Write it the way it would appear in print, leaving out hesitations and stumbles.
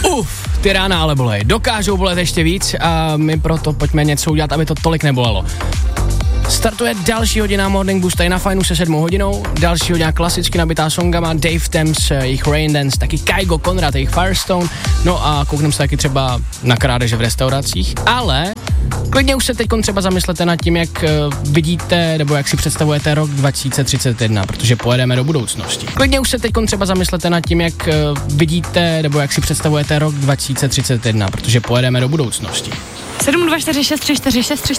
Ty rána ale bolej. Dokážou bolet ještě víc a my proto pojďme něco udělat, aby to tolik nebolelo. Startuje další hodina Morning Boost tady na Fajnu se 7 hodinou. Další hodina klasicky nabitá songama, Dave Thames, jejich Rain Dance, taky Kygo Konrad, jejich Firestone. No a koukneme se taky třeba na krádeže v restauracích, ale klidně už se teď třeba zamyslete nad tím, jak vidíte, nebo jak si představujete rok 2031, protože pojedeme do budoucnosti. Klidně už se teď třeba zamyslete nad tím, jak vidíte, nebo jak si představujete rok 2031, protože pojedeme do budoucnosti. 724634634